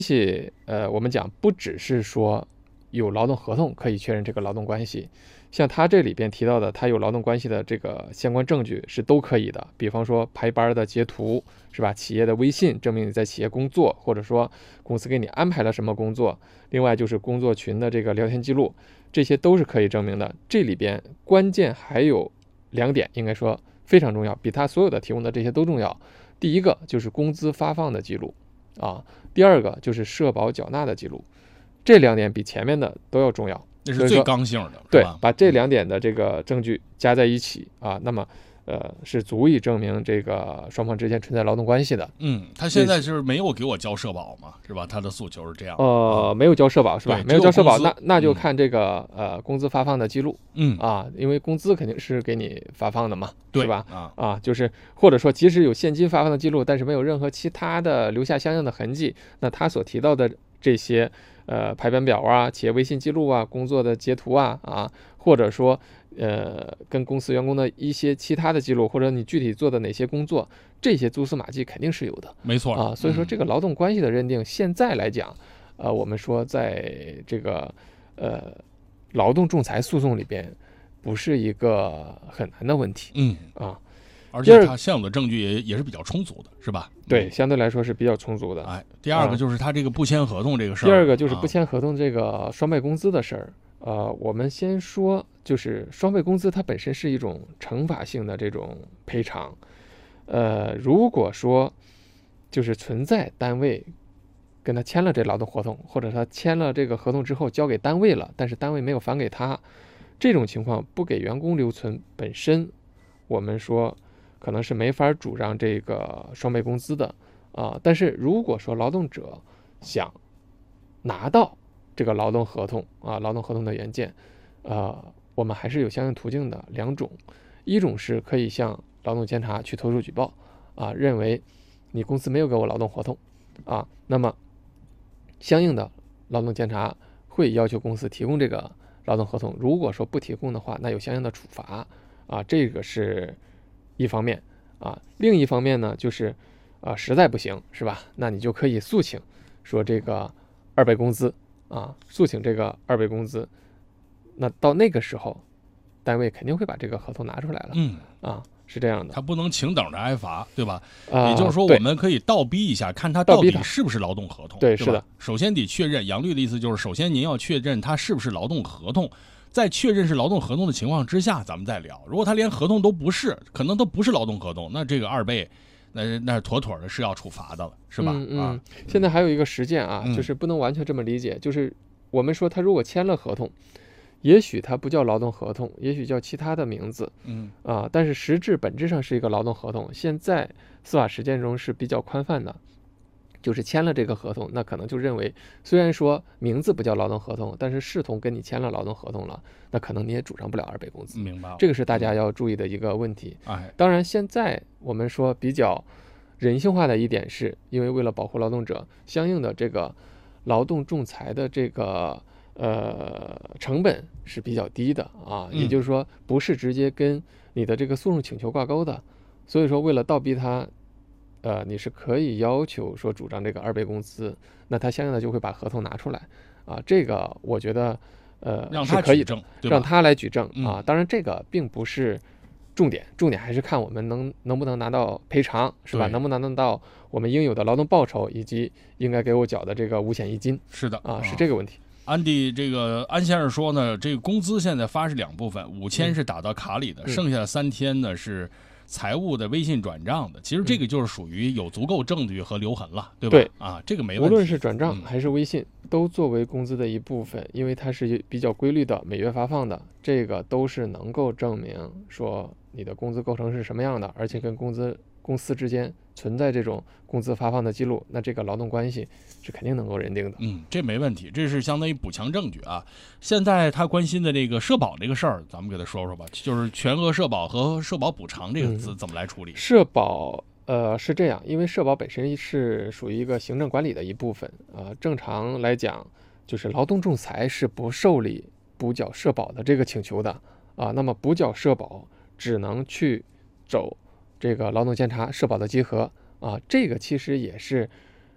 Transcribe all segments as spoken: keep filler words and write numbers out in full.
系，呃，我们讲不只是说有劳动合同可以确认这个劳动关系，像他这里边提到的，他有劳动关系的这个相关证据是都可以的。比方说排班的截图，是吧？企业的微信证明你在企业工作，或者说公司给你安排了什么工作。另外就是工作群的这个聊天记录，这些都是可以证明的。这里边关键还有两点，应该说非常重要，比他所有的提供的这些都重要。第一个就是工资发放的记录啊，第二个就是社保缴纳的记录，这两点比前面的都要重要。 这是最刚性的， 对，把这两点的这个证据加在一起啊，那么呃是足以证明这个双方之间存在劳动关系的。 嗯，他现在是没有给我交社保嘛，是吧？他的诉求是这样。 呃，没有交社保是吧？没有交社保，那那就看这个、嗯、呃工资发放的记录。 嗯啊，因为工资肯定是给你发放的嘛， 对是吧？ 啊啊，就是或者说即使有现金发放的记录，但是没有任何其他的留下相应的痕迹，那他所提到的这些。呃，排班表啊，企业微信记录啊，工作的截图啊，啊，或者说，呃，跟公司员工的一些其他的记录，或者你具体做的哪些工作，这些蛛丝马迹肯定是有的， 没错啊。所以说，这个劳动关系的认定，嗯、现在来讲，呃，我们说在这个呃劳动仲裁诉讼里边，不是一个很难的问题， 嗯啊。 而且它现有的证据也也是比较充足的，是吧？ 对，相对来说是比较充足的。 哎，第二个就是他这个不签合同这个事儿、 啊。第二个就是不签合同这个双倍工资的事儿。呃，我们先说，就是双倍工资它本身是一种惩罚性的这种赔偿。呃，如果说就是存在单位跟他签了这劳动合同，或者他签了这个合同之后交给单位了，但是单位没有返给他，这种情况不给员工留存本身，我们说。可能是没法主张这个双倍工资的啊，但是如果说劳动者想拿到这个劳动合同啊，劳动合同的原件，呃，我们还是有相应途径的两种，一种是可以向劳动监察去投诉举报啊，认为你公司没有给我劳动合同啊，那么相应的劳动监察会要求公司提供这个劳动合同，如果说不提供的话，那有相应的处罚啊，这个是。一方面啊，另一方面呢，就是啊，实在不行是吧？那你就可以诉请说这个二倍工资啊，诉请这个二倍工资。那到那个时候，单位肯定会把这个合同拿出来了。 嗯啊，是这样的。 他不能请等着挨罚，对吧？ 啊， 也就是说，我们可以倒逼一下，看他到底是不是劳动合同。 对，是的。 首先得确认，杨律的意思就是，首先您要确认他是不是劳动合同。在确认是劳动合同的情况之下，咱们再聊。如果他连合同都不是，可能都不是劳动合同，那这个二倍，那那妥妥的是要处罚的了，是吧？ 嗯嗯、 啊， 现在还有一个实践啊、 嗯， 就是不能完全这么理解，就是我们说他如果签了合同，也许他不叫劳动合同，也许叫其他的名字， 嗯啊，但是实质本质上是一个劳动合同。现在司法实践中是比较宽泛的。就是签了这个合同，那可能就认为，虽然说名字不叫劳动合同，但是视同跟你签了劳动合同了，那可能你也主张不了二倍工资。 明白， 这个是大家要注意的一个问题。 哎， 当然，现在我们说比较人性化的一点是，因为为了保护劳动者，相应的这个劳动仲裁的这个呃成本是比较低的啊， 嗯、 也就是说不是直接跟你的这个诉讼请求挂钩的，所以说为了倒逼他。呃，你是可以要求说主张这个二倍工资，那他相应的就会把合同拿出来啊，这个我觉得呃让他是可以举证， 让他来举证啊。 嗯、 当然这个并不是重点，重点还是看我们能能不能拿到赔偿，是吧？能不能拿到我们应有的劳动报酬，以及应该给我缴的这个五险一金。 是的啊，是这个问题。 安迪，这个安先生说呢，这个工资现在发是两部分，五千是打到卡里的， 嗯、 剩下的三千呢是。财务的微信转账的，其实这个就是属于有足够证据和留痕了，对吧？ 对啊，这个没问题。 无论是转账还是微信，嗯、都作为工资的一部分，因为它是比较规律的，每月发放的，这个都是能够证明说你的工资构成是什么样的，而且跟工资公司之间存在这种工资发放的记录，那这个劳动关系是肯定能够认定的。 嗯，这没问题，这是相当于补强证据啊。现在他关心的这个社保这个事儿，咱们给他说说吧，就是全额社保和社保补偿这个字怎么来处理？ 嗯、社保呃是这样，因为社保本身是属于一个行政管理的一部分啊、呃，正常来讲，就是劳动仲裁是不受理补缴社保的这个请求的啊、呃，那么补缴社保只能去走这个劳动监察社保的稽核啊，这个其实也是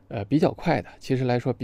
呃比较快的，其实来说比